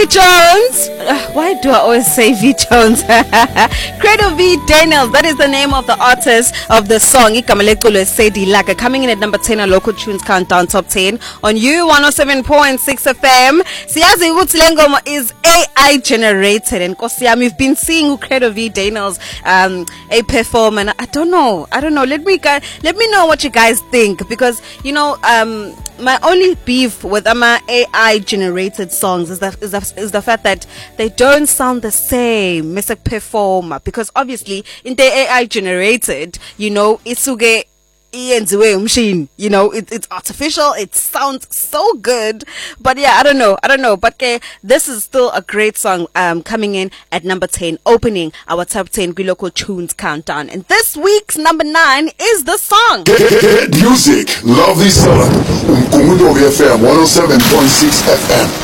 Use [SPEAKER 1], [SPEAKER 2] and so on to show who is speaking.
[SPEAKER 1] V Jones. Why do I always say V Jones? Credo V Daniels. That is the name of the artist of the song. Ikamalekulo Sedi Laga. Coming in at number 10 on Local Tunes Countdown Top 10 on U107.6 FM. Siyazi ukuthi le ngoma is AI generated, and Kosiam, we've been seeing Credo V Daniels a perform, and I don't know. Let me know what you guys think, because my only beef with my AI generated songs is the fact that they don't sound the same as a performer, because obviously in the AI generated, isuge machine, it's artificial, it sounds so good, but yeah, I don't know, but this is still a great song coming in at number 10, opening our top 10 Local Tunes Countdown, and this week's number 9 is the song
[SPEAKER 2] Get music, love this song. Umkhumbulo FM 107.6 FM.